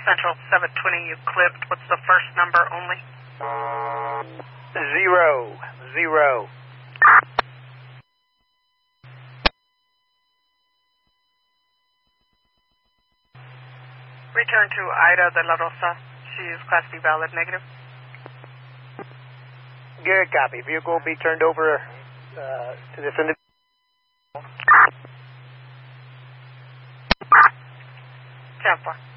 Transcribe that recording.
Central 720, you clipped. What's the first number only? 00. Return to Ida de la Rosa. She is Class B valid negative. Good copy. Vehicle will be turned over to this individual. 10-4.